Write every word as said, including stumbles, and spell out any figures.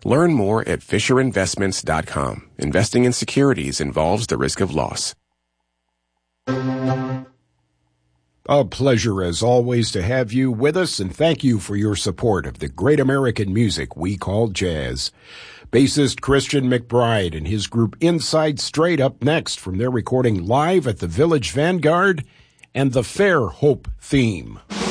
Learn more at fisher investments dot com. Investing in securities involves the risk of loss. A pleasure, as always, to have you with us, and thank you for your support of the great American music we call jazz. Bassist Christian McBride and his group Inside Straight up next from their recording live at the Village Vanguard and the Fair Hope theme.